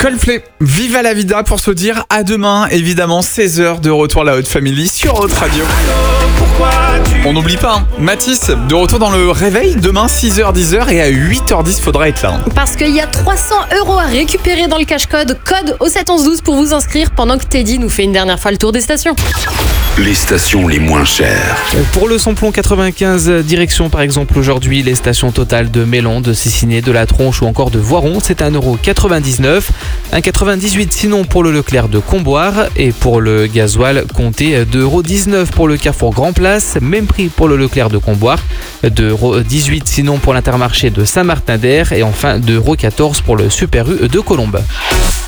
Coldplay, Viva la Vida pour se dire à demain, évidemment 16h de retour à la Haute Family sur Haute Radio. On n'oublie pas, Mathis, de retour dans le réveil demain 6h, 10h et à 8h10 faudra être là. Parce qu'il y a 300 € à récupérer dans le cache-code, code au 7 11 12 pour vous inscrire pendant que Teddy nous fait une dernière fois le tour des stations. Les stations les moins chères. Pour le samplon 95, direction par exemple aujourd'hui les stations totales de Mélan, de Cessiné, de La Tronche ou encore de Voiron, c'est 1,99€. 1,98€ sinon pour le Leclerc de Comboire et pour le gasoil, comptez 2,19€ pour le Carrefour Grand Place, même prix pour le Leclerc de Comboire, 2,18€ sinon pour l'Intermarché de Saint-Martin-d'Air et enfin 2,14€ pour le Super U de Colombes.